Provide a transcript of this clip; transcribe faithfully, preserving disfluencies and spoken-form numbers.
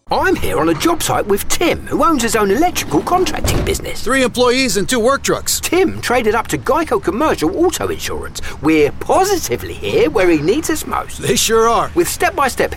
I'm here on a job site with Tim, who owns his own electrical contracting business. Three employees and two work trucks. Tim traded up to Geico Commercial Auto Insurance. We're positively here where he needs us most. They sure are. With step-by-step